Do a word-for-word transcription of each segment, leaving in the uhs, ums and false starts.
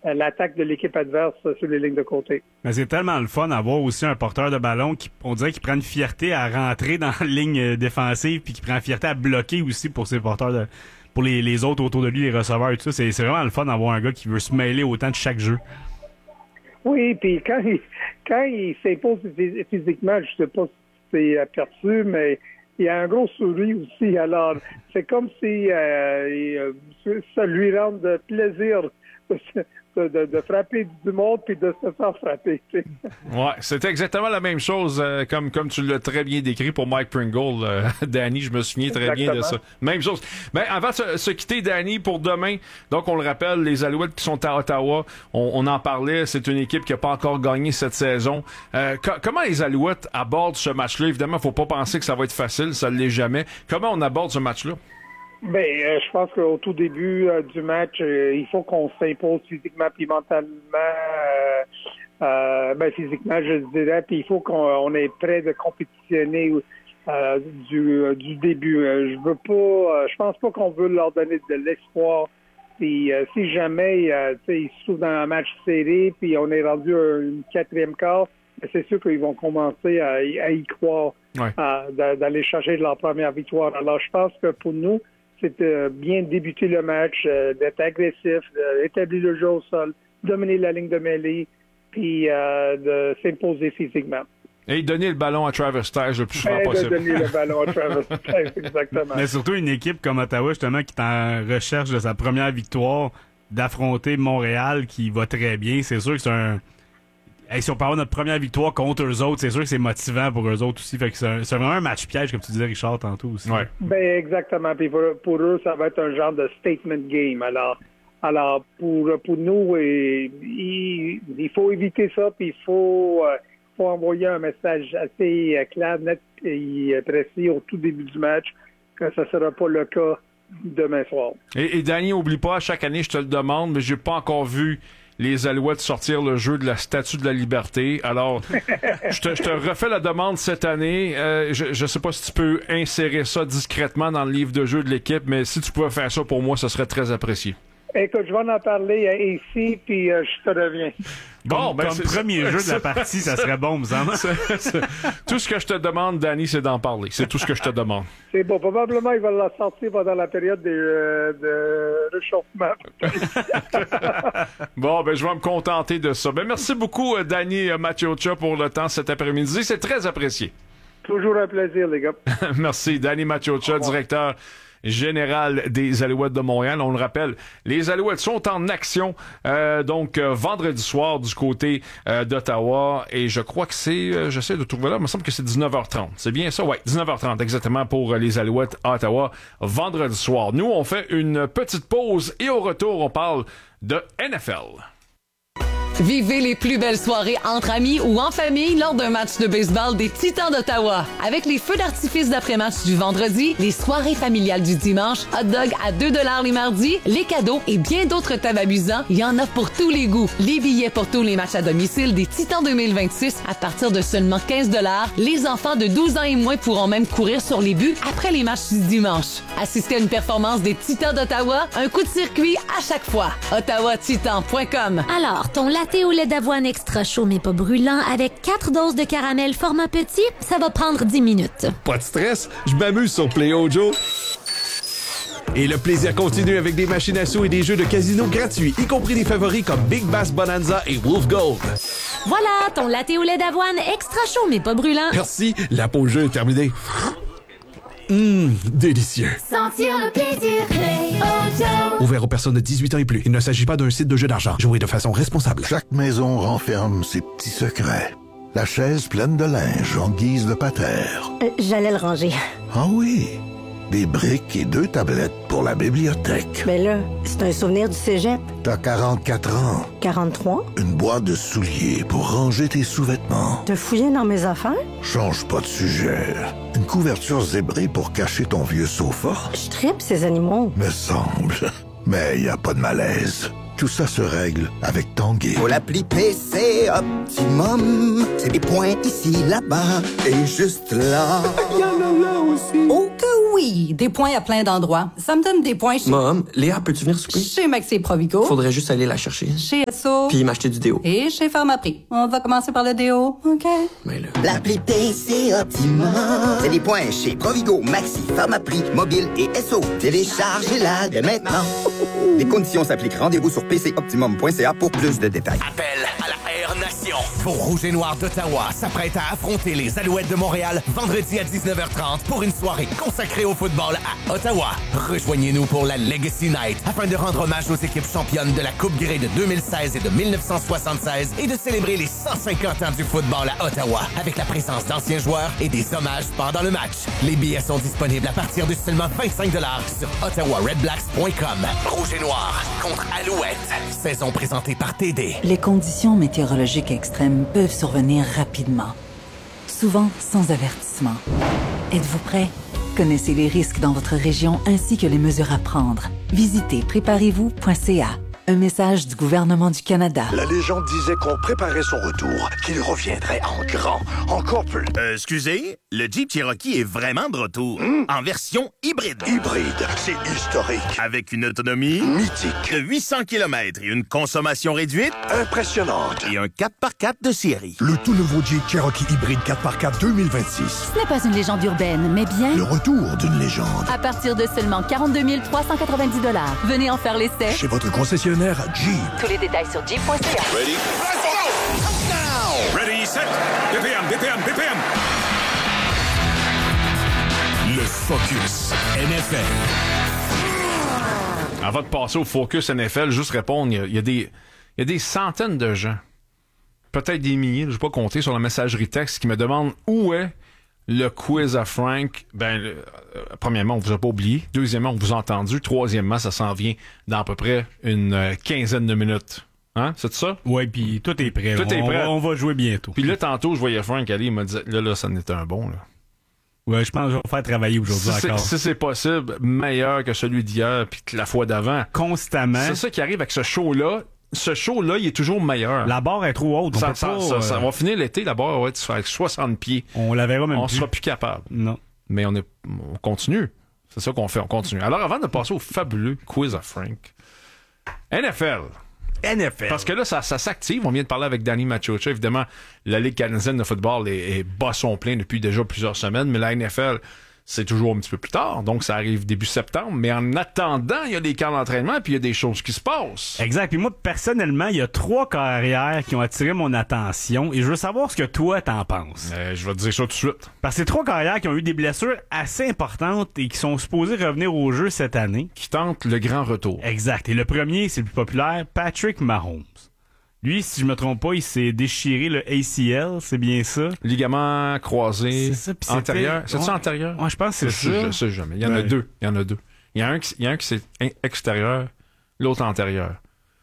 l'attaque de l'équipe adverse sur les lignes de côté. Mais c'est tellement le fun d'avoir aussi un porteur de ballon qui, on dirait qu'il prend une fierté à rentrer dans la ligne défensive puis qui prend une fierté à bloquer aussi pour ses porteurs de, pour les, les autres autour de lui, les receveurs et tout ça. C'est, c'est vraiment le fun d'avoir un gars qui veut se mêler autant de chaque jeu. Oui, puis quand il, quand il s'impose physiquement, je sais pas si c'est aperçu, mais il a un gros sourire aussi. Alors, c'est comme si euh, ça lui rend de plaisir de, de, de frapper du monde puis de se faire frapper. Tu sais. Ouais, c'était exactement la même chose euh, comme comme tu l'as très bien décrit pour Mike Pringle, euh, Danny, je me souviens très Exactement. bien de ça. Même chose. Ben avant de se, se quitter, Danny, pour demain, donc on le rappelle, les Alouettes qui sont à Ottawa, on, on en parlait, c'est une équipe qui n'a pas encore gagné cette saison. Euh, co- comment les Alouettes abordent ce match-là? Évidemment, faut pas penser que ça va être facile, ça ne l'est jamais. Comment on aborde ce match-là? Ben, euh, je pense qu'au tout début euh, du match, euh, il faut qu'on s'impose physiquement puis mentalement. Euh, euh, ben, physiquement, je dirais, puis il faut qu'on on est prêt de compétitionner euh, du, euh, du début. Euh, je veux pas, euh, je pense pas qu'on veut leur donner de l'espoir. Puis euh, si jamais, euh, tu sais, ils se trouvent dans un match serré, puis on est rendu à une quatrième quart, c'est sûr qu'ils vont commencer à, à y croire, Ouais. à, d'aller chercher leur première victoire. Alors, je pense que pour nous, c'est de bien débuter le match, euh, d'être agressif, d'établir le jeu au sol, dominer la ligne de mêlée, puis euh, de s'imposer physiquement. Et donner le ballon à Travis Stage le plus souvent Et possible. de donner le ballon à Travis Stage, exactement. Mais surtout une équipe comme Ottawa, justement, qui est en recherche de sa première victoire, d'affronter Montréal, qui va très bien. C'est sûr que c'est un... Hey, si on parle de notre première victoire contre eux autres, c'est sûr que c'est motivant pour eux autres aussi. Fait que c'est, un, c'est vraiment un match piège, comme tu disais, Richard, tantôt aussi. Ouais. Ben exactement. Puis pour, pour eux, ça va être un genre de statement game. Alors, alors pour pour nous, et, il, il faut éviter ça. Puis il faut, euh, faut envoyer un message assez euh, clair, net et précis au tout début du match que ça sera pas le cas demain soir. Et, et Danny, oublie pas, chaque année, je te le demande, mais j'ai pas encore vu les Alouettes sortir le jeu de la Statue de la Liberté. Alors, je te, je te refais la demande cette année. Euh, je, je sais pas si tu peux insérer ça discrètement dans le livre de jeu de l'équipe, mais si tu pouvais faire ça pour moi, ce serait très apprécié. Écoute, je vais en parler ici, puis euh, je te reviens. Bon, Comme, ben, comme c'est- premier c'est- jeu de la partie, ça serait bon, me semble. C'est- c'est- tout ce que je te demande, Danny, c'est d'en parler. C'est tout ce que je te demande. C'est bon. Probablement, il va la sortir pendant la période de, euh, de réchauffement. Bon, ben, je vais me contenter de ça. Ben, merci beaucoup, euh, Danny euh, Maciocia, pour le temps cet après-midi. C'est très apprécié. Toujours un plaisir, les gars. Merci. Danny Maciocia, directeur général des Alouettes de Montréal. On le rappelle, les Alouettes sont en action euh, donc euh, vendredi soir du côté euh, d'Ottawa et je crois que c'est, euh, j'essaie de trouver là, il me semble que c'est dix-neuf heures trente. C'est bien ça? Ouais, dix-neuf heures trente exactement pour euh, les Alouettes à Ottawa vendredi soir. Nous, on fait une petite pause et au retour, on parle de N F L. Vivez les plus belles soirées entre amis ou en famille lors d'un match de baseball des Titans d'Ottawa. Avec les feux d'artifice d'après-match du vendredi, les soirées familiales du dimanche, hot dog à deux dollars les mardis, les cadeaux et bien d'autres tables amusants, il y en a pour tous les goûts. Les billets pour tous les matchs à domicile des Titans deux mille vingt-six à partir de seulement quinze dollars. Les enfants de douze ans et moins pourront même courir sur les buts après les matchs du dimanche. Assistez à une performance des Titans d'Ottawa, un coup de circuit à chaque fois. ottawa titan point com. Alors, ton latte au lait d'avoine extra chaud mais pas brûlant avec quatre doses de caramel format petit, ça va prendre dix minutes. Pas de stress, je m'amuse sur PlayOjo. Et le plaisir continue avec des machines à sous et des jeux de casino gratuits, y compris des favoris comme Big Bass Bonanza et Wolf Gold. Voilà, ton latte au lait d'avoine extra chaud mais pas brûlant. Merci, la pause jeu est terminée. Hum, délicieux. Sentir le plaisir, PlayOjo. Ouvert aux personnes de dix-huit ans et plus. Il ne s'agit pas d'un site de jeu d'argent. Jouez de façon responsable. Chaque maison renferme ses petits secrets. La chaise pleine de linge en guise de patère. Euh, J'allais le ranger. Ah oui, des briques et deux tablettes pour la bibliothèque. Mais là, c'est un souvenir du cégep. T'as quarante-quatre ans. quarante-trois? Une boîte de souliers pour ranger tes sous-vêtements. Te fouiller dans mes affaires? Change pas de sujet. Une couverture zébrée pour cacher ton vieux sofa. Je tripe ces animaux. Me semble. Mais y a pas de malaise. Tout ça se règle avec Tanguay. Pour l'appli P C Optimum, c'est des points ici, là-bas et juste là. Il y en a là aussi. Oh que Oui, des points à plein d'endroits. Ça me donne des points chez... Mom, Léa, peux-tu venir souper? Chez Maxi Provigo. Faudrait juste aller la chercher. Chez Esso. Puis m'acheter du déo. Et chez Pharmaprix. On va commencer par le déo, OK? Mais là... L'appli P C Optimum. C'est des points chez Provigo, Maxi, Pharmaprix, Mobile et Esso. Téléchargez-la dès maintenant. Les conditions s'appliquent. Rendez-vous sur p c optimum point c a pour plus de détails. Appel à la Air Nation. Vos Rouges et Noirs d'Ottawa s'apprêtent à affronter les Alouettes de Montréal vendredi à dix-neuf heures trente pour une soirée consacrée au football à Ottawa. Rejoignez-nous pour la Legacy Night afin de rendre hommage aux équipes championnes de la Coupe Grey de deux mille seize et de dix-neuf cent soixante-seize et de célébrer les cent cinquante ans du football à Ottawa avec la présence d'anciens joueurs et des hommages pendant le match. Les billets sont disponibles à partir de seulement vingt-cinq dollars sur ottawa red blacks point com. Rouge et Noir contre Alouette. Saison présentée par T D. Les conditions météorologiques extrêmes peuvent survenir rapidement, souvent sans avertissement. Êtes-vous prêt? Connaissez les risques dans votre région ainsi que les mesures à prendre. Visitez préparez vous point c a. Un message du gouvernement du Canada. La légende disait qu'on préparait son retour, qu'il reviendrait en grand, encore plus. Euh, excusez, le Jeep Cherokee est vraiment de retour, mmh. en version hybride. Hybride, c'est historique. Avec une autonomie mythique de huit cents kilomètres et une consommation réduite impressionnante. Et un quatre par quatre de série. Le tout nouveau Jeep Cherokee hybride quatre par quatre deux mille vingt-six. Ce n'est pas une légende urbaine, mais bien... le retour d'une légende. À partir de seulement quarante-deux mille trois cent quatre-vingt-dix dollars. Venez en faire l'essai. Chez votre concessionnaire Jeep. Tous les détails sur jeep point c a. Ready? Ready, set, B P M, B P M, B P M. Le Focus N F L. Avant de passer au Focus N F L, juste répondre, il y a, il y a des, il y a des centaines de gens, peut-être des milliers, je ne vais pas compter, sur la messagerie texte qui me demandent où est le quiz à Frank. Ben, le, euh, premièrement, on vous a pas oublié. Deuxièmement, on vous a entendu. Troisièmement, ça s'en vient dans à peu près une euh, quinzaine de minutes. Hein? C'est ça? Oui, puis tout est prêt. Tout on, est prêt. On va jouer bientôt. Puis là, tantôt, je voyais Frank aller, il m'a dit, là, là, ça n'était un bon, là. Ouais, je pense que je vais faire travailler aujourd'hui si encore. Si c'est possible, meilleur que celui d'hier puis que la fois d'avant. Constamment. C'est ça qui arrive avec ce show-là. Ce show-là, il est toujours meilleur. La barre est trop haute. On, ça, peut ça, pas, ça, euh... ça va finir l'été, la barre va être avec soixante pieds. On la verra même on plus. On sera plus capable. Non. Mais on, est, on continue. C'est ça qu'on fait, on continue. Alors, avant de passer au fabuleux quiz à Frank, N F L. N F L. Parce que là, ça, ça s'active. On vient de parler avec Danny Machocha. Évidemment, la Ligue canadienne de football est, est bas son plein depuis déjà plusieurs semaines, mais la N F L, c'est toujours un petit peu plus tard, donc ça arrive début septembre. Mais en attendant, il y a des camps d'entraînement puis il y a des choses qui se passent. Exact. Puis moi, personnellement, il y a trois carrières qui ont attiré mon attention et je veux savoir ce que toi t'en penses. Euh, je vais te dire ça tout de suite. Parce que c'est trois carrières qui ont eu des blessures assez importantes et qui sont supposées revenir au jeu cette année. Qui tentent le grand retour. Exact. Et le premier, c'est le plus populaire, Patrick Mahomes. Lui, si je me trompe pas, il s'est déchiré le A C L, c'est bien ça? Ligament croisé c'est ça, antérieur. C'est ça antérieur? Ouais, je pense que c'est je, ça. Je sais jamais. Il y en ouais. a deux. Il y en a deux. Il y a un qui, il y a un qui c'est extérieur, l'autre antérieur.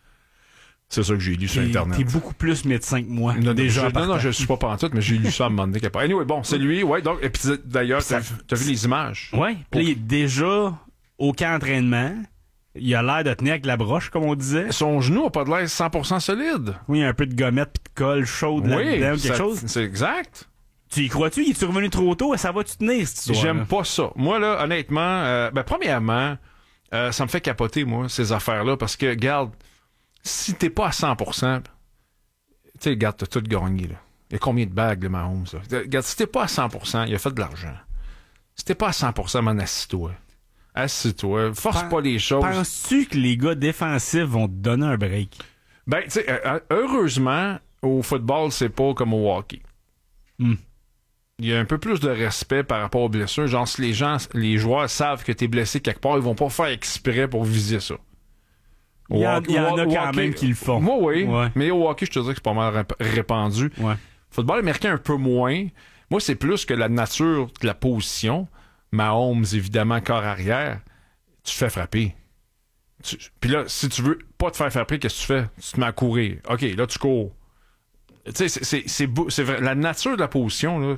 C'est ça que j'ai lu sur Internet. T'es beaucoup plus médecin que moi. Non, déjà je, non, non, je suis pas pantoute, mais j'ai lu ça à un moment donné. Anyway, bon, c'est lui, ouais. Donc, et puis d'ailleurs, t'as, t'as vu les images? Ouais. Puis il est déjà au camp d'entraînement. Il a l'air de tenir avec la broche, comme on disait. Son genou a pas de l'air cent pour cent solide. Oui, il y a un peu de gommette pis de colle chaude oui, là-dedans, quelque ça, chose. C'est exact. Tu y crois-tu? Il est revenu trop tôt? Ça va-tu tenir, cette histoire? J'aime pas ça. Moi, là, honnêtement, euh, ben, premièrement, euh, ça me fait capoter, moi, ces affaires-là, parce que, regarde, si t'es pas à cent pour cent, tu sais, regarde, t'as tout gagné, là. Il y a combien de bagues, le Mahomes, là? Regarde, si t'es pas à cent pour cent, il a fait de l'argent. Si t'es pas à cent pour cent, m'en assis-toi. Assis-toi, force Pen- pas les choses. Penses-tu que les gars défensifs vont te donner un break? Ben, tu sais, euh, heureusement, au football, c'est pas comme au hockey. Mm. Il y a un peu plus de respect par rapport aux blessures. Genre, si les gens, les joueurs savent que t'es blessé quelque part, ils vont pas faire exprès pour viser ça. Il y, a, il y en a quand hockey, même qui le font. Moi, oui. Ouais. Mais au hockey, je te dirais que c'est pas mal répandu. Ouais. Football américain, un peu moins. Moi, c'est plus que la nature de la position. Mahomes, évidemment, corps arrière, tu te fais frapper. Tu... Puis là, si tu veux pas te faire frapper, qu'est-ce que tu fais? Tu te mets à courir. OK, là, tu cours. Tu sais, c'est, c'est, c'est, c'est vrai. La nature de la position, là,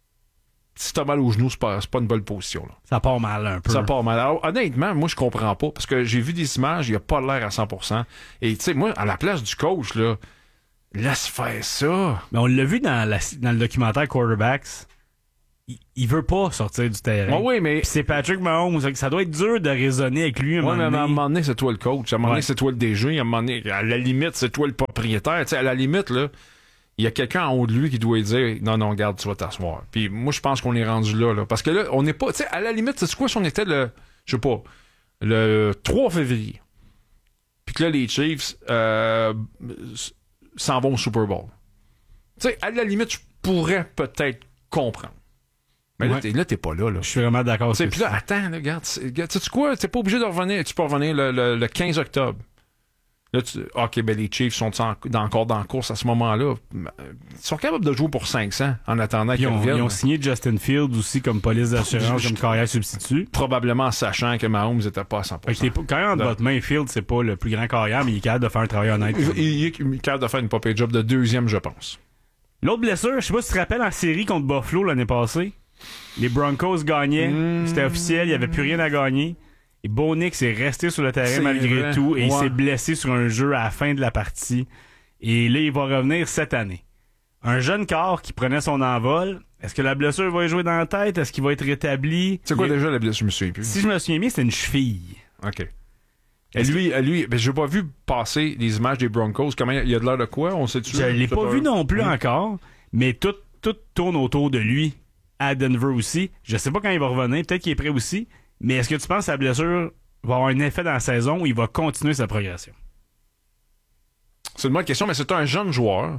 si t'as mal au genou, c'est pas, c'est pas une bonne position. Là. Ça part mal un peu. Ça part mal. Alors, honnêtement, moi, je comprends pas. Parce que j'ai vu des images, il a pas l'air à cent pour cent. Et tu sais, moi, à la place du coach, là, laisse faire ça. Mais on l'a vu dans, la, dans le documentaire Quarterbacks. il, il veut pas sortir du terrain. Ouais, oui, mais... Puis c'est Patrick Mahomes. Ça doit être dur de raisonner avec lui. À un ouais, moment mais à donné. un moment donné, c'est toi le coach. À un moment donné, Ouais. c'est toi le D G. À un moment donné, à la limite, c'est toi le propriétaire. Tu sais, à la limite, là, il y a quelqu'un en haut de lui qui doit lui dire non, non, regarde, tu vas t'asseoir. Puis moi, je pense qu'on est rendu là, là. Parce que là, on n'est pas. Tu sais, à la limite, c'est quoi si on était le. Je sais pas. Le trois février. Puis que là, les Chiefs euh, s'en vont au Super Bowl. Tu sais, à la limite, je pourrais peut-être comprendre. Mais là, Ouais. t'es, là, t'es pas là, là. Je suis vraiment d'accord avec Puis là, attends, là, regarde, regarde, sais-tu quoi? T'es pas obligé de revenir. Tu peux revenir le, le, le quinze octobre. Là, tu, OK, ben les Chiefs sont en, dans, encore dans la course à ce moment-là. Ils sont capables de jouer pour cinq cents en attendant qu'ils Ils ont, reviennent. ils ont signé Justin Fields aussi comme police d'assurance, Je- comme carrière substitut. Probablement en sachant que Mahomes n'était pas à cent pour cent. Fait que t'es pas- quand même, entre votre main, Fields, c'est pas le plus grand carrière, mais il est capable de faire un travail honnête. Il, il, il est capable de faire une popée job de deuxième, je pense. L'autre blessure, je sais pas si tu te rappelles en série contre Buffalo l'année passée. Les Broncos gagnaient. Mmh. C'était officiel, il n'y avait plus rien à gagner. Et Bo Nix est resté sur le terrain C'est malgré vrai. tout et il Ouais. s'est blessé sur un jeu à la fin de la partie. Et là, il va revenir cette année. Un jeune corps qui prenait son envol. Est-ce que la blessure va y jouer dans la tête? Est-ce qu'il va être rétabli? C'est quoi Il- déjà la blessure? Je me souviens plus. Si je me souviens bien, c'était une cheville. OK. Et lui, à lui ben, j'ai pas vu passer les images des Broncos. Comment il y a de l'air de quoi? On sait-tu? Je l'ai C'est pas vu non plus Hum. encore, mais tout, tout tourne autour de lui à Denver aussi. Je sais pas quand il va revenir, peut-être qu'il est prêt aussi, mais est-ce que tu penses que sa blessure va avoir un effet dans la saison ou il va continuer sa progression? C'est une bonne question, mais c'est un jeune joueur.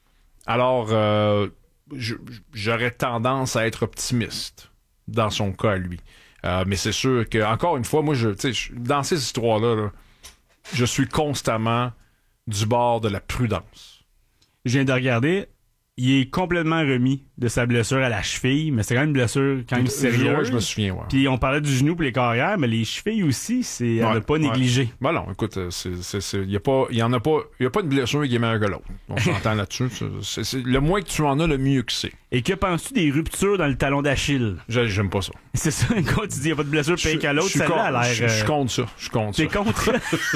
Alors, euh, je- j'aurais tendance à être optimiste dans son cas à lui. Euh, mais c'est sûr que, encore une fois, moi, je, tu sais, je- dans ces histoires-là, là, je suis constamment du bord de la prudence. Je viens de regarder, il est complètement remis de sa blessure à la cheville, mais c'est quand même une blessure quand même Ouais, sérieuse. je me souviens, ouais. Puis on parlait du genou pour les carrières, mais les chevilles aussi, c'est à Ouais, ne pas ouais. négliger. Ben non, écoute, il n'y a pas, y en a pas, y a pas de blessure qui est meilleure que l'autre. On s'entend là-dessus. C'est- c'est- c'est- le moins que tu en as, le mieux que c'est. Et que penses-tu des ruptures dans le talon d'Achille? J'ai- J'aime pas ça. C'est ça, quand tu dis qu'il n'y a pas de blessure pire qu'à l'autre, Je suis celle-là a contre- l'air... je- Je suis euh, contre ça. Je suis contre ça. T'es contre?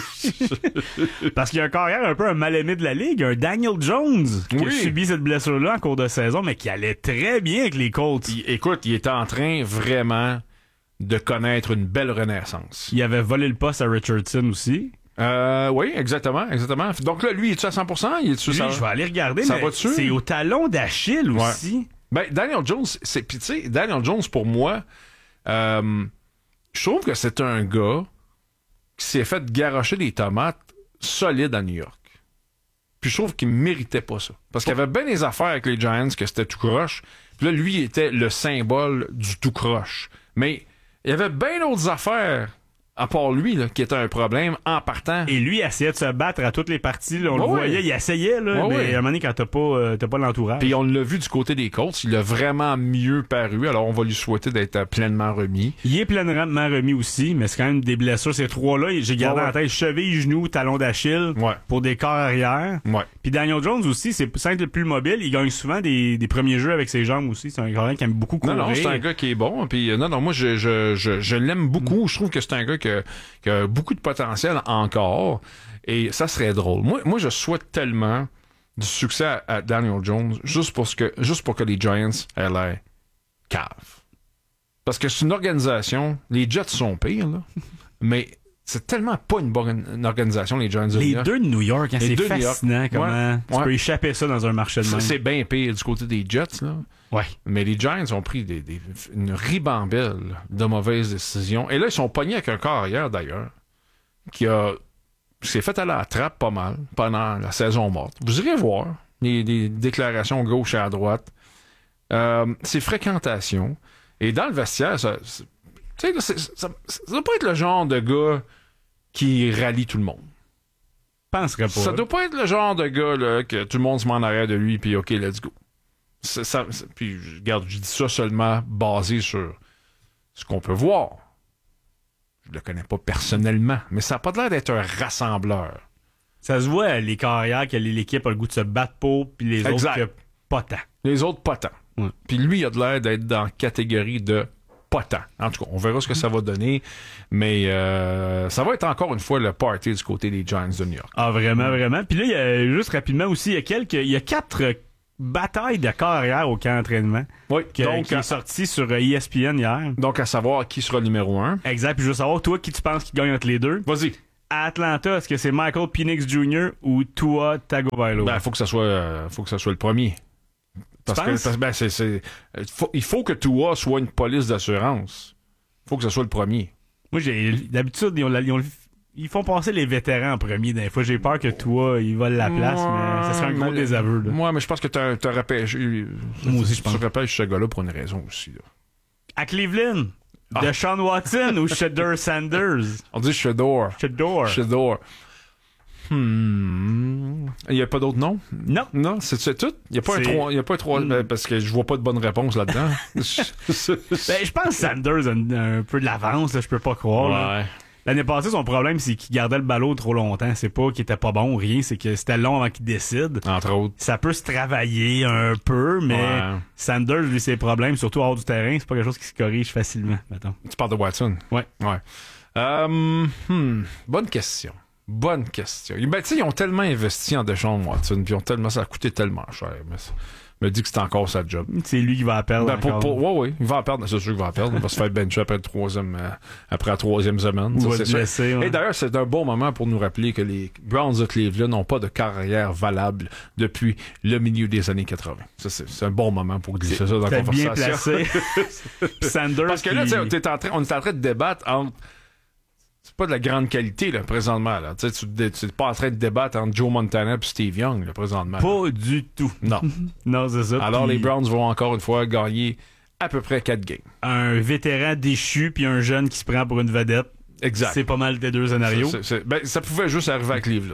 Parce qu'il y a un carrière un peu un mal-aimé de la Ligue, un Daniel Jones, qui a Oui. subi cette blessure-là en cours de saison, mais qui allait très bien avec les Colts. Il- écoute, il était en train vraiment de connaître une belle renaissance. Il avait volé le poste à Richardson aussi. Euh, oui, exactement, exactement. Donc là, lui, il est-tu à cent pour cent? Il est-tu Lui, ça? je vais aller regarder, ça mais va dessus? c'est au talon d'Achille Ouais. aussi. Ben, Daniel Jones, c'est, pis tu sais, Daniel Jones, pour moi, euh, je trouve que c'est un gars qui s'est fait garrocher des tomates solides à New York. Puis je trouve qu'il méritait pas ça. Parce qu'il y avait bien des affaires avec les Giants que c'était tout croche. Puis là, lui, il était le symbole du tout croche. Mais il y avait bien d'autres affaires, à part lui, là, qui était un problème en partant. Et lui, il essayait de se battre à toutes les parties. Là, on le Ouais, voyait, ouais. il essayait, là, Ouais, mais ouais. à un moment donné, quand t'as pas, euh, t'as pas l'entourage. Puis on l'a vu du côté des Colts, il a vraiment mieux paru. Alors on va lui souhaiter d'être euh, pleinement remis. Il est pleinement remis aussi, mais c'est quand même des blessures. Ces trois-là, j'ai gardé Ouais, en tête cheville, genou, talon d'Achille Ouais. pour des corps arrière. Ouais. Puis Daniel Jones aussi, c'est sans être le plus mobile, il gagne souvent des, des premiers jeux avec ses jambes aussi. C'est un gars qui aime beaucoup courir. Non, non, c'est un gars qui est bon. Puis euh, non, non, moi je, je, je, je l'aime beaucoup. Je trouve que c'est un gars qui a, qui a beaucoup de potentiel encore. Et ça serait drôle. Moi, moi je souhaite tellement du succès à, à Daniel Jones juste pour, ce que, juste pour que les Giants aient l'air cave. Parce que c'est une organisation. Les Jets sont pires, là. Mais c'est tellement pas une bonne une organisation, les Giants de Les New York. deux de New York, hein, Les c'est deux de New York. fascinant comment Ouais, tu ouais. peux échapper ça dans un marché de Ça, même. c'est bien pire du côté des Jets, là. Ouais. Mais les Giants ont pris des, des- une ribambelle de mauvaises décisions. Et là, ils sont pognés avec un corps arrière, d'ailleurs, qui a qui s'est fait aller à la trappe pas mal pendant la saison morte. Vous irez voir les, les déclarations gauche et à droite. Euh, ses fréquentations. Et dans le vestiaire, ça, c'est- tu sais, là, c'est- ça, ça doit pas être le genre de gars qui rallie tout le monde. penserais pas. Ça doit pas être le genre de gars là, que tout le monde se met en arrière de lui puis OK, let's go. C'est- ça, c'est- puis, regarde, je dis ça seulement basé sur ce qu'on peut voir. Je le connais pas personnellement, mais ça n'a pas l'air d'être un rassembleur. Ça se voit, les carrières, que l'équipe a le goût de se battre pour, puis les Exact. autres, que pas tant. Les autres, pas tant. Ouais. Puis lui, il a de l'air d'être dans la catégorie de pas tant. En tout cas, on verra ce que ça va donner, mais euh, ça va être encore une fois le party du côté des Giants de New York. Ah, vraiment, vraiment. Puis là, il y a juste rapidement aussi, il y a quelques, il y a quatre bataille de carrière au camp d'entraînement. Oui, que, donc, qui est sorti sur E S P N hier. Donc, à savoir qui sera numéro un. Exact. Puis je veux savoir, toi, qui tu penses qui gagne entre les deux? Vas-y. À Atlanta, est-ce que c'est Michael Penix Junior ou Tua Tagovailoa? Ben, faut que ça soit, euh, faut que ça soit le premier. Parce que, parce, ben, c'est, c'est, faut, il faut que Tua soit une police d'assurance. Faut que ça soit le premier. Moi, j'ai, d'habitude, ils ont, ils ont Ils font passer les vétérans en premier. Des fois, j'ai peur que toi, ils volent la place, ouais, mais ça serait un gros désaveu. Là. Moi, mais je pense que t'as, t'as repêché. Moi aussi, je pense. Tu repêches ce gars-là pour une raison aussi. Là. À Cleveland, ah. de Sean Watson ou Shedeur Sanders? On dit Shedeur. Shedeur. Shedeur. Hmm. Il n'y a pas d'autres noms? Non. Non, c'est, c'est tout? Il n'y a pas c'est... un trois. Il y a pas un trois. Hmm. Parce que je vois pas de bonne réponse là-dedans. ben, je pense que Sanders a un, un peu de l'avance, là, je peux pas croire. Ouais. Là. L'année passée, son problème, c'est qu'il gardait le ballon trop longtemps. C'est pas qu'il était pas bon ou rien, c'est que c'était long avant qu'il décide. Entre autres. Ça peut se travailler un peu, mais ouais. Sanders, lui, ses problèmes, surtout hors du terrain, c'est pas quelque chose qui se corrige facilement, mettons. Tu parles de Watson? Ouais. Ouais. Euh, hmm, bonne question. Bonne question. Ben, tu sais, ils ont tellement investi en Deshaun Watson, puis ils ont tellement, ça a coûté tellement cher. Mais me dit que c'est encore sa job. C'est lui qui va en perdre. Ben, pour, pour, ouais, ouais, il va en perdre. C'est sûr qu'il va en perdre. Il va se faire bencher après, le troisième, euh, après la troisième semaine. Ça, c'est blesser, ouais. Et d'ailleurs, c'est un bon moment pour nous rappeler que les Browns de Cleveland n'ont pas de carrière valable depuis le milieu des années quatre-vingts. Ça, c'est, c'est un bon moment pour glisser ça dans la conversation. Bien placé. Sanders. Parce que là, puis... t'es en train, on est en train de débattre entre. C'est pas de la grande qualité, là, présentement. Là. Tu n'es pas en train de débattre entre Joe Montana et Steve Young, là, présentement. Pas là. du tout. Non. Non, c'est ça. Alors, pis... les Browns vont encore une fois gagner à peu près quatre games. Un vétéran déchu puis un jeune qui se prend pour une vedette. Exact. C'est pas mal tes deux scénarios. C'est, c'est, ben, ça pouvait juste arriver à Cleveland.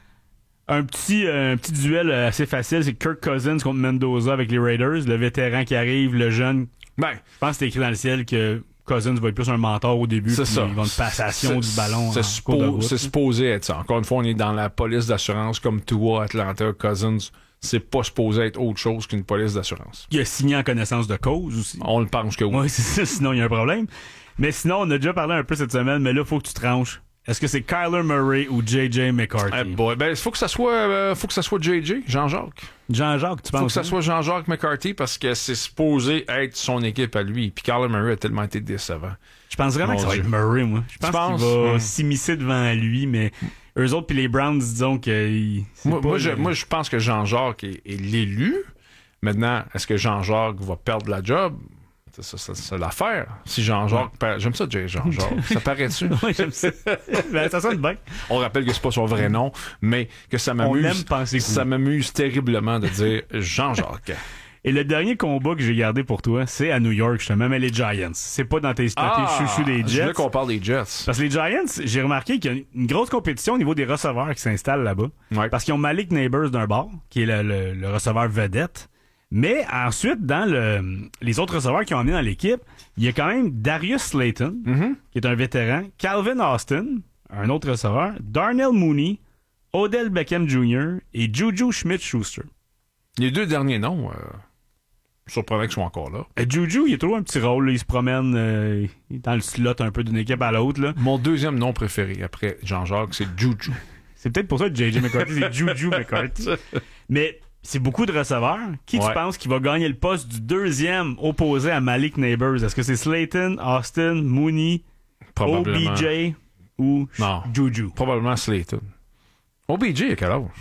Un petit, euh, un petit duel assez facile, c'est Kirk Cousins contre Mendoza avec les Raiders. Le vétéran qui arrive, le jeune. Ben, je pense que c'est écrit dans le ciel que Cousins va être plus un mentor au début. C'est ça. Ils vont une passation c'est, du ballon. C'est, suppo- c'est supposé être ça. Encore une fois, on est dans la police d'assurance comme Tua, Atlanta, Cousins. C'est pas supposé être autre chose qu'une police d'assurance. Il a signé en connaissance de cause aussi. On le pense que oui. Oui, c'est ça. Sinon, il y a un problème. Mais sinon, on a déjà parlé un peu cette semaine, mais là, il faut que tu tranches. Est-ce que c'est Kyler Murray ou J J McCarthy? Eh boy, ben, il faut que ça soit, euh, faut que ça soit J J, Jean-Jacques. Jean-Jacques, tu penses? Faut que ça soit Jean-Jacques McCarthy parce que c'est supposé être son équipe à lui. Puis Kyler Murray a tellement été décevant. Je pense vraiment Mon que ça Dieu. va être Murray, moi. Je pense penses? qu'il va hum. s'immiscer devant lui, mais eux autres puis les Browns, disons que... Moi, moi, je, moi, je pense que Jean-Jacques est, est l'élu. Maintenant, est-ce que Jean-Jacques va perdre la job? C'est, c'est, c'est, c'est l'affaire. Si Jean-Jacques... Ouais. Perd... J'aime ça, Jean-Jacques. Ça paraît-tu? Oui, j'aime ça. Ben, ça sonne bien. On rappelle que c'est pas son vrai nom, mais que ça m'amuse... On aime penser que ça m'amuse terriblement de dire Jean-Jacques. Et le dernier combat que j'ai gardé pour toi, c'est à New York, justement, mais les Giants. C'est pas dans tes, dans ah, tes chouchous des Jets. Je veux qu'on parle des Jets. Parce que les Giants, j'ai remarqué qu'il y a une grosse compétition au niveau des receveurs qui s'installent là-bas. Ouais. Parce qu'ils ont Malik Neighbors d'un bord, qui est le, le, le receveur vedette. Mais ensuite, dans le, les autres receveurs qui ont amené dans l'équipe, il y a quand même Darius Slayton, mm-hmm. qui est un vétéran, Calvin Austin, un autre receveur, Darnell Mooney, Odell Beckham junior et Juju Smith-Schuster. Les deux derniers noms... Euh... surprenant qu'ils soient encore là. Et Juju, il a toujours un petit rôle. Là. Il se promène euh, dans le slot un peu d'une équipe à l'autre. Là. Mon deuxième nom préféré après Jean-Jacques, c'est Juju. C'est peut-être pour ça que J J McCarthy, c'est Juju McCarthy. Mais c'est beaucoup de receveurs. Qui ouais. tu penses qui va gagner le poste du deuxième opposé à Malik Neighbors? Est-ce que c'est Slayton, Austin, Mooney, O B J ou non. Juju? Probablement Slayton. O B J, à quel âge?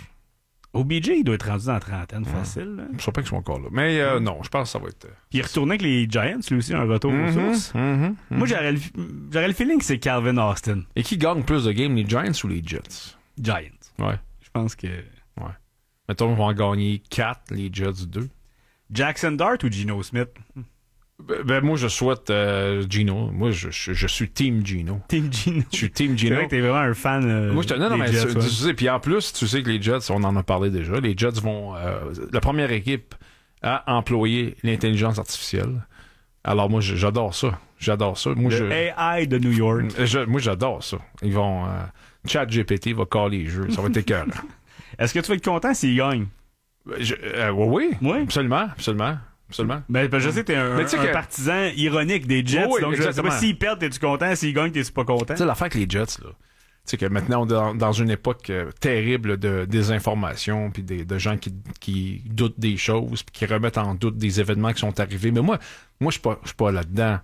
O B J, il doit être rendu dans la trentaine, facile. Là. Je ne sais pas qu'ils sont encore là. Mais euh, non, je pense que ça va être... Euh... Puis il est retourné avec les Giants, lui aussi, un retour mm-hmm, aux sources. Mm-hmm, mm-hmm. Moi, j'aurais le, j'aurais le feeling que c'est Calvin Austin. Et qui gagne plus de games, les Giants ou les Jets? Giants. Ouais. Je pense que... Ouais. Mettons, ils vont en gagner quatre, les Jets deux. Jackson Dart ou Geno Smith? Ben, ben moi, je souhaite euh, Geno. Moi, je, je, je suis Team Geno. Team Geno. Je suis Team Geno. C'est vrai que t'es vraiment un fan euh, moi, je te, non, non, des mais Jets. Tu, tu sais, puis en plus, tu sais que les Jets, on en a parlé déjà, les Jets vont... Euh, la première équipe à employer l'intelligence artificielle. Alors moi, j'adore ça. J'adore ça. Moi, Le je, A I de New York. Je, moi, j'adore ça. Ils vont... Euh, ChatGPT va caler les jeux. Ça va être écœurant. Est-ce que tu vas être content s'ils gagnent? Je, euh, oui, oui. Oui. Absolument, absolument. Absolument. Ben, ben, je sais que t'es un, un, que... un partisan ironique des Jets, oui, donc exactement. je sais pas s'ils perdent, t'es-tu content, s'ils gagnent, t'es-tu pas content? Tu sais, l'affaire avec les Jets, là, sais que maintenant, on est dans, dans une époque euh, terrible de désinformation, puis des, de gens qui, qui doutent des choses, puis qui remettent en doute des événements qui sont arrivés. Mais moi, moi je suis pas, je suis pas là-dedans.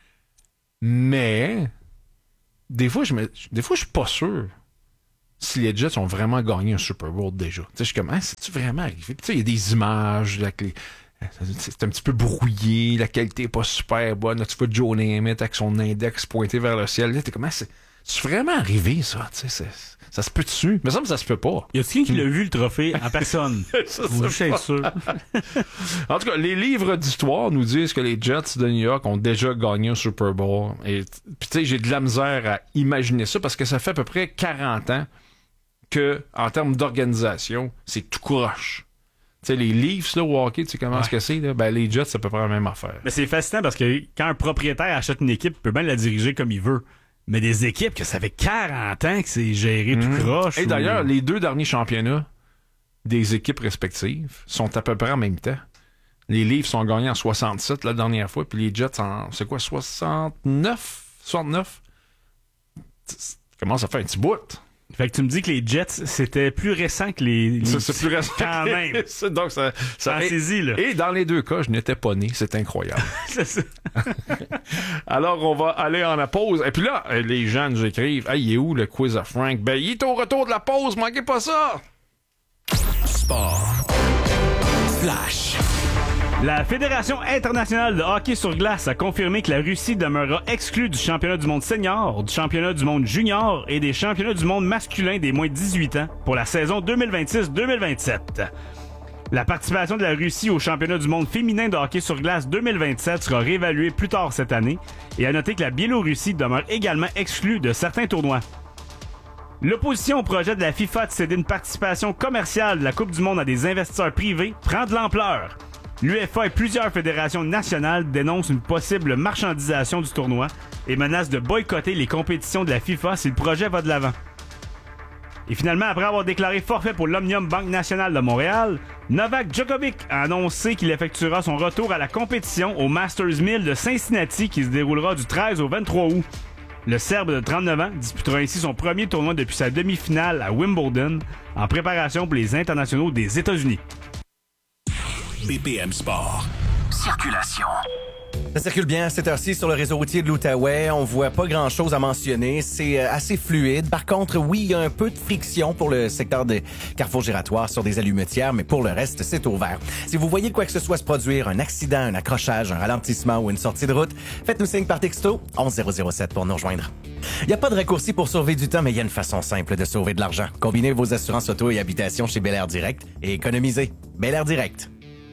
Mais des fois, je me, des fois, je suis pas sûr si les Jets ont vraiment gagné un Super Bowl déjà. Tu sais, je suis comme, hein, c'est-tu vraiment arrivé? Tu sais, il y a des images, là, que les, c'est un petit peu brouillé, la qualité est pas super bonne. Là, tu vois Joe Namath avec son index pointé vers le ciel. Là, t'es comme, hein, c'est, c'est vraiment arrivé, ça? Tu sais, c'est, ça se peut dessus? Mais ça, ça se peut pas. Y a-t-il qui l'a vu, le trophée, en personne? Ça, je suis sûr. En tout cas, les livres d'histoire nous disent que les Jets de New York ont déjà gagné un Super Bowl. Et puis, tu sais, j'ai de la misère à imaginer ça parce que ça fait à peu près quarante ans que, en termes d'organisation, c'est tout croche. Tu sais, les Leafs, là, au hockey, tu sais comment est-ce que c'est, là? Ben, les Jets, c'est à peu près la même affaire. Mais c'est fascinant parce que quand un propriétaire achète une équipe, il peut bien la diriger comme il veut. Mais des équipes que ça fait quarante ans que c'est géré tout mmh. croche. Et ou... d'ailleurs, les deux derniers championnats des équipes respectives sont à peu près en même temps. Les Leafs ont gagné en soixante-sept la dernière fois, puis les Jets en, c'est quoi, soixante-neuf? soixante-neuf? Ça commence à faire un petit bout. Fait que tu me dis que les Jets, c'était plus récent que les... les... Ça, c'est plus récent. Quand même. Donc, ça... ça Pensez-y, là. Et dans les deux cas, je n'étais pas né. C'est incroyable. C'est ça. Alors, on va aller en la pause. Et puis là, les gens nous écrivent, « Hey, il est où le quiz à Frank? » Ben, il est au retour de la pause. Manquez pas ça! Sport. Flash. La Fédération internationale de hockey sur glace a confirmé que la Russie demeurera exclue du championnat du monde senior, du championnat du monde junior et des championnats du monde masculin des moins de dix-huit ans pour la saison deux mille vingt-six deux mille vingt-sept. La participation de la Russie au championnat du monde féminin de hockey sur glace deux mille vingt-sept sera réévaluée plus tard cette année et à noter que la Biélorussie demeure également exclue de certains tournois. L'opposition au projet de la FIFA de céder une participation commerciale de la Coupe du monde à des investisseurs privés prend de l'ampleur. L'U E F A et plusieurs fédérations nationales dénoncent une possible marchandisation du tournoi et menacent de boycotter les compétitions de la FIFA si le projet va de l'avant. Et finalement, après avoir déclaré forfait pour l'Omnium Banque Nationale de Montréal, Novak Djokovic a annoncé qu'il effectuera son retour à la compétition au Masters mille de Cincinnati qui se déroulera du treize au vingt-trois août. Le Serbe de trente-neuf ans disputera ainsi son premier tournoi depuis sa demi-finale à Wimbledon en préparation pour les internationaux des États-Unis. B P M Sport. Circulation. Ça circule bien à cette heure-ci sur le réseau routier de l'Outaouais. On voit pas grand-chose à mentionner. C'est assez fluide. Par contre, oui, il y a un peu de friction pour le secteur des carrefours giratoires sur des allumetières, mais pour le reste, c'est ouvert. Si vous voyez quoi que ce soit se produire, un accident, un accrochage, un ralentissement ou une sortie de route, faites-nous signe par texto onze zéro zéro sept pour nous rejoindre. Il n'y a pas de raccourci pour sauver du temps, mais il y a une façon simple de sauver de l'argent. Combinez vos assurances auto et habitation chez Bel Air Direct et économisez. Bel Air Direct.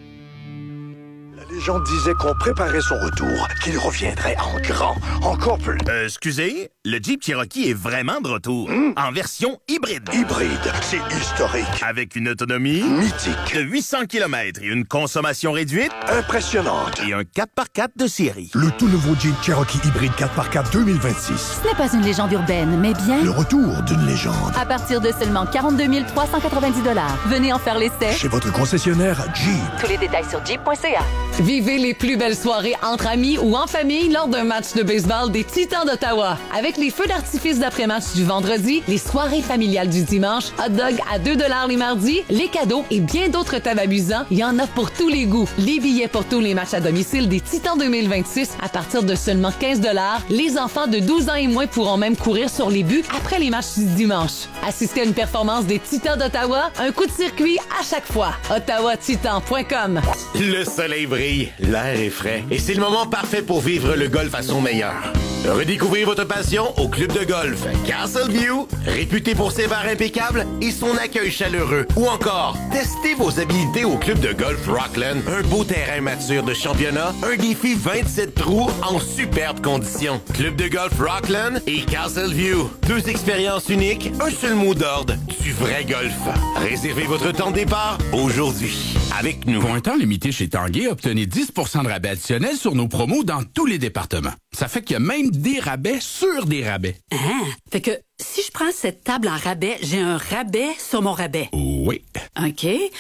Les gens disaient qu'on préparait son retour, qu'il reviendrait en grand, encore plus. Euh, excusez, le Jeep Cherokee est vraiment de retour. Mmh. En version hybride. Hybride, c'est historique. Avec une autonomie... mythique. De huit cents kilomètres et une consommation réduite... impressionnante. Et un quatre par quatre de série. Le tout nouveau Jeep Cherokee hybride quatre par quatre deux mille vingt-six. Ce n'est pas une légende urbaine, mais bien... le retour d'une légende. À partir de seulement quarante-deux mille trois cent quatre-vingt-dix dollars. Venez en faire l'essai. Chez votre concessionnaire Jeep. Tous les détails sur jeep point c a. Vivez les plus belles soirées entre amis ou en famille lors d'un match de baseball des Titans d'Ottawa. Avec les feux d'artifice d'après-match du vendredi, les soirées familiales du dimanche, hot dog à deux dollars les mardis, les cadeaux et bien d'autres tables amusants, il y en a pour tous les goûts. Les billets pour tous les matchs à domicile des Titans deux mille vingt-six à partir de seulement quinze dollars. Les enfants de douze ans et moins pourront même courir sur les buts après les matchs du dimanche. Assistez à une performance des Titans d'Ottawa, un coup de circuit à chaque fois. ottawa titan point com. Le soleil brille, l'air est frais et c'est le moment parfait pour vivre le golf à son meilleur. Redécouvrez votre passion au club de golf Castleview, réputé pour ses bars impeccables et son accueil chaleureux. Ou encore, testez vos habilités au club de golf Rockland, un beau terrain mature de championnat, un défi vingt-sept trous en superbes conditions. Club de golf Rockland et Castleview, deux expériences uniques, un seul mot d'ordre, du vrai golf. Réservez votre temps de départ aujourd'hui. Avec nous. Pour un temps limité chez Tanguay, obtenez dix pour cent de rabais additionnel sur nos promos dans tous les départements. Ça fait qu'il y a même des rabais sur des rabais. Ah, fait que si je prends cette table en rabais, j'ai un rabais sur mon rabais. Oui. OK.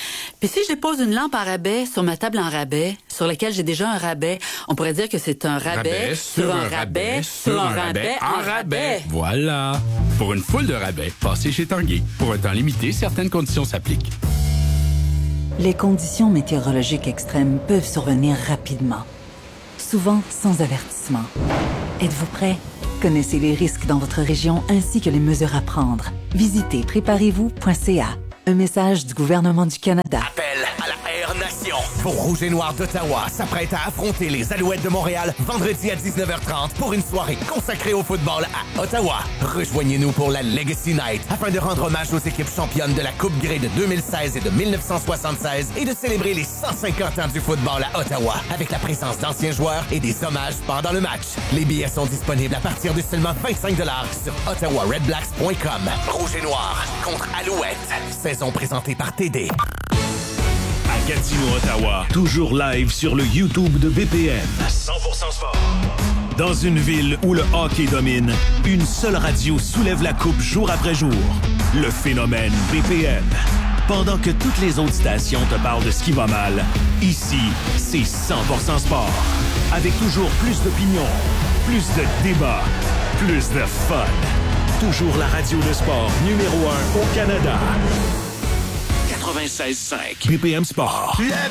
Puis si je dépose une lampe en rabais sur ma table en rabais, sur laquelle j'ai déjà un rabais, on pourrait dire que c'est un rabais, Rabais sur un rabais, sur un rabais, en rabais. Voilà. Pour une foule de rabais, passez chez Tanguay. Pour un temps limité, certaines conditions s'appliquent. Les conditions météorologiques extrêmes peuvent survenir rapidement, souvent sans avertissement. Êtes-vous prêt? Connaissez les risques dans votre région ainsi que les mesures à prendre. Visitez préparez-vous point c a. Un message du gouvernement du Canada. Appel à la Air Nation. Pour Rouge et Noir d'Ottawa s'apprête à affronter les Alouettes de Montréal vendredi à dix-neuf heures trente pour une soirée consacrée au football à Ottawa. Rejoignez-nous pour la Legacy Night afin de rendre hommage aux équipes championnes de la Coupe Grey de deux mille seize et de mille neuf cent soixante-seize et de célébrer les cent cinquante ans du football à Ottawa avec la présence d'anciens joueurs et des hommages pendant le match. Les billets sont disponibles à partir de seulement vingt-cinq dollars sur ottawa red blacks point com. Rouge et Noir contre Alouettes. Saison présentée par T D. À Gatineau, Ottawa, toujours live sur le YouTube de B P M. cent pour cent sport. Dans une ville où le hockey domine, une seule radio soulève la coupe jour après jour. Le phénomène B P M. Pendant que toutes les autres stations te parlent de ce qui va mal, ici, c'est cent pour cent sport. Avec toujours plus d'opinions, plus de débats, plus de fun. Toujours la radio de sport numéro un au Canada. quatre-vingt-seize cinq B P M Sport. La